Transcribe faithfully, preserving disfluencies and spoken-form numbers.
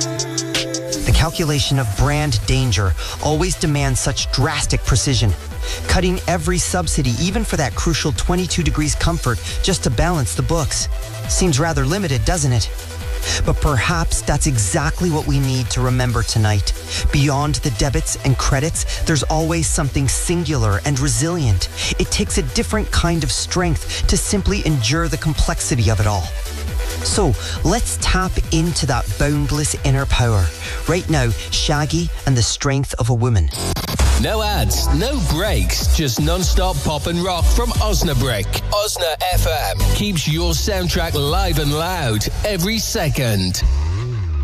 The calculation of brand danger always demands such drastic precision. Cutting every subsidy, even for that crucial twenty-two degrees comfort, just to balance the books. Seems rather limited, doesn't it? But perhaps that's exactly what we need to remember tonight. Beyond the debits and credits, there's always something singular and resilient. It takes a different kind of strength to simply endure the complexity of it all. So let's tap into that boundless inner power. Right now, Shaggy and the Strength of a Woman. No ads, no breaks, just non-stop pop and rock from Osnabrück. Osna F M keeps your soundtrack live and loud every second.